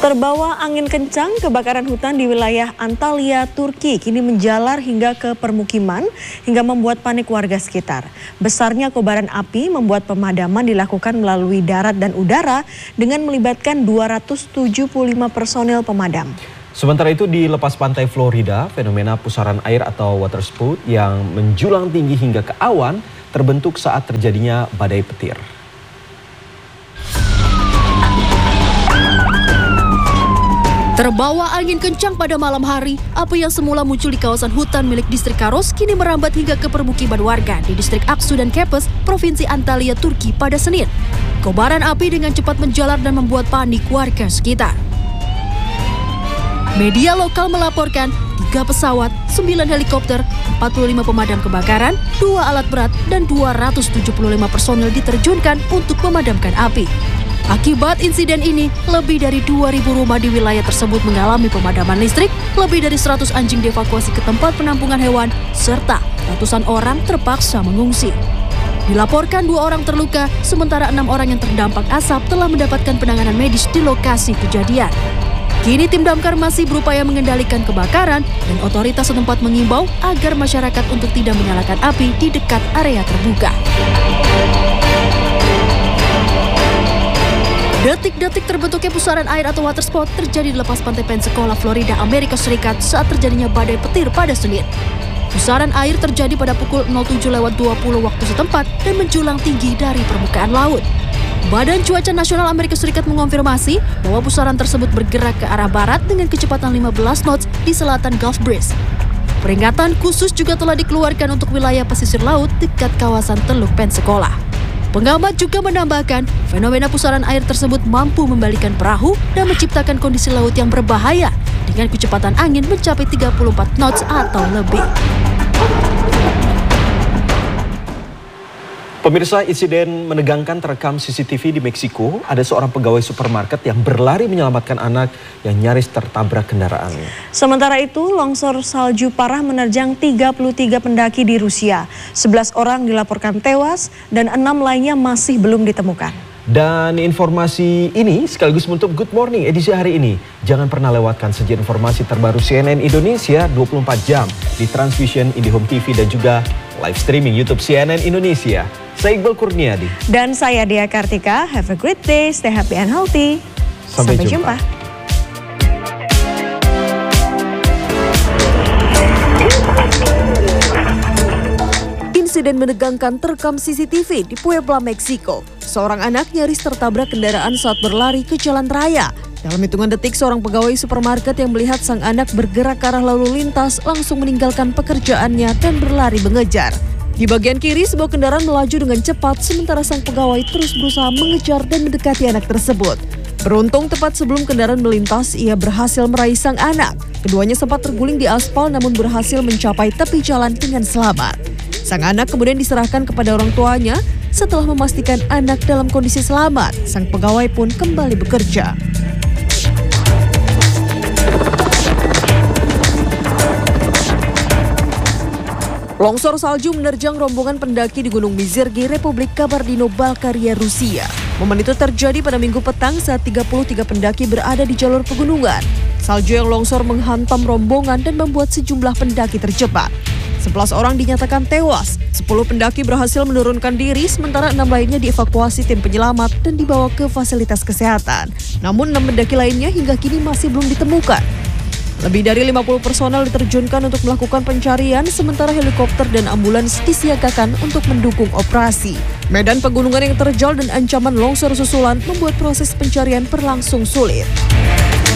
Terbawa angin kencang, kebakaran hutan di wilayah Antalya, Turki kini menjalar hingga ke permukiman hingga membuat panik warga sekitar. Besarnya kobaran api membuat pemadaman dilakukan melalui darat dan udara dengan melibatkan 275 personel pemadam. Sementara itu di lepas pantai Florida, fenomena pusaran air atau water spout yang menjulang tinggi hingga ke awan terbentuk saat terjadinya badai petir. Terbawa angin kencang pada malam hari, api yang semula muncul di kawasan hutan milik distrik Karos kini merambat hingga ke permukiman warga di distrik Aksu dan Kepes, Provinsi Antalya, Turki pada Senin. Kobaran api dengan cepat menjalar dan membuat panik warga sekitar. Media lokal melaporkan 3 pesawat, 9 helikopter, 45 pemadam kebakaran, 2 alat berat, dan 275 personel diterjunkan untuk memadamkan api. Akibat insiden ini, lebih dari 2.000 rumah di wilayah tersebut mengalami pemadaman listrik, lebih dari 100 anjing dievakuasi ke tempat penampungan hewan, serta ratusan orang terpaksa mengungsi. Dilaporkan 2 orang terluka, sementara 6 orang yang terdampak asap telah mendapatkan penanganan medis di lokasi kejadian. Kini tim damkar masih berupaya mengendalikan kebakaran dan otoritas setempat mengimbau agar masyarakat untuk tidak menyalakan api di dekat area terbuka. Detik-detik terbentuknya pusaran air atau water spout terjadi di lepas pantai Pensacola, Florida, Amerika Serikat saat terjadinya badai petir pada Senin. Pusaran air terjadi pada pukul 07.20 waktu setempat dan menjulang tinggi dari permukaan laut. Badan Cuaca Nasional Amerika Serikat mengonfirmasi bahwa pusaran tersebut bergerak ke arah barat dengan kecepatan 15 knots di selatan Gulf Breeze. Peringatan khusus juga telah dikeluarkan untuk wilayah pesisir laut dekat kawasan Teluk Pensacola. Pengamat juga menambahkan, fenomena pusaran air tersebut mampu membalikan perahu dan menciptakan kondisi laut yang berbahaya dengan kecepatan angin mencapai 34 knots atau lebih. Pemirsa, insiden menegangkan terekam CCTV di Meksiko. Ada seorang pegawai supermarket yang berlari menyelamatkan anak yang nyaris tertabrak kendaraan. Sementara itu, longsor salju parah menerjang 33 pendaki di Rusia. 11 orang dilaporkan tewas dan 6 lainnya masih belum ditemukan. Dan informasi ini sekaligus menutup Good Morning edisi hari ini. Jangan pernah lewatkan sajian informasi terbaru CNN Indonesia 24 jam di Transvision, IndiHome TV dan juga live streaming YouTube CNN Indonesia. Saya Iqbal Kurniadi. Dan saya Dia Kartika. Have a great day, stay happy and healthy. Sampai jumpa. Insiden menegangkan terekam CCTV di Puebla, Meksiko. Seorang anak nyaris tertabrak kendaraan saat berlari ke jalan raya. Dalam hitungan detik, seorang pegawai supermarket yang melihat sang anak bergerak ke arah lalu lintas langsung meninggalkan pekerjaannya dan berlari mengejar. Di bagian kiri, sebuah kendaraan melaju dengan cepat, sementara sang pegawai terus berusaha mengejar dan mendekati anak tersebut. Beruntung, tepat sebelum kendaraan melintas, ia berhasil meraih sang anak. Keduanya sempat terguling di aspal namun berhasil mencapai tepi jalan dengan selamat. Sang anak kemudian diserahkan kepada orang tuanya. Setelah memastikan anak dalam kondisi selamat, sang pegawai pun kembali bekerja. Longsor salju menerjang rombongan pendaki di Gunung Mizirgi, Republik Kabardino-Balkaria, Rusia. Momen itu terjadi pada Minggu petang saat 33 pendaki berada di jalur pegunungan. Salju yang longsor menghantam rombongan dan membuat sejumlah pendaki terjebak. 11 orang dinyatakan tewas, 10 pendaki berhasil menurunkan diri, sementara 6 lainnya dievakuasi tim penyelamat dan dibawa ke fasilitas kesehatan. Namun 6 pendaki lainnya hingga kini masih belum ditemukan. Lebih dari 50 personel diterjunkan untuk melakukan pencarian, sementara helikopter dan ambulans disiagakan untuk mendukung operasi. Medan pegunungan yang terjal dan ancaman longsor susulan membuat proses pencarian berlangsung sulit.